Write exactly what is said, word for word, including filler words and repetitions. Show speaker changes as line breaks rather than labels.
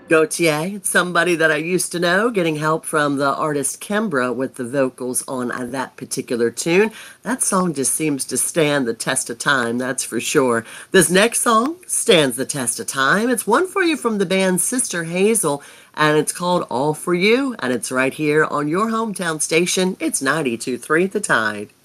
Gautier, it's somebody that I used to know, getting help from the artist Kimbra with the vocals on uh, that particular tune. That song just seems to stand the test of time, that's for sure. This next song stands the test of time. It's one for you from the band Sister Hazel, and it's called All For You, and it's right here on your hometown station. It's ninety-two point three The Tide.